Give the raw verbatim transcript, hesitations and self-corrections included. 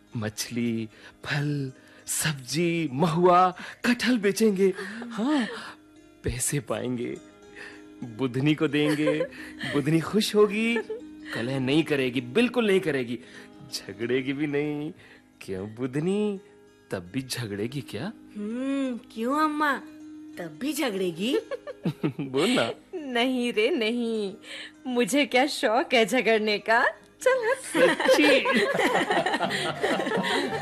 मछली, फल, सब्जी, महुआ, कटहल बेचेंगे। हाँ, पैसे पाएंगे, बुधनी को देंगे, बुधनी खुश होगी, कलह नहीं करेगी, बिल्कुल नहीं करेगी, झगड़ेगी भी नहीं। क्यों बुधनी, तब भी झगड़ेगी क्या? हम्म क्यों अम्मा, तब भी झगड़ेगी? बोल ना। नहीं रे नहीं, मुझे क्या शौक है झगड़ने का। चल हट। सच्ची?